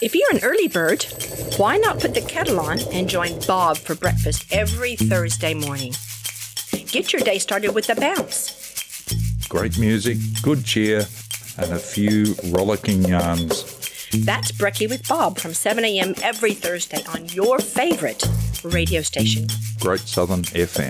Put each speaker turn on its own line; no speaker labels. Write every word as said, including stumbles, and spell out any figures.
If you're an early bird, why not put the kettle on and join Bob for breakfast every Thursday morning? Get your day started with a bounce.
Great music, good cheer, and a few rollicking yarns.
That's Brekkie with Bob from seven a.m. every Thursday on your favorite radio station.
Great Southern F M.